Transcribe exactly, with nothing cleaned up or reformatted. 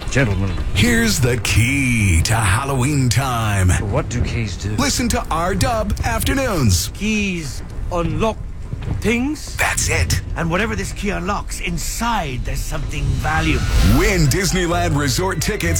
Gentlemen, Here's the key to Halloween time. what do keys do? Listen to R-Dub Afternoons. Keys unlock things, That's it. and whatever this key unlocks, inside there's something valuable. Win Disneyland Resort tickets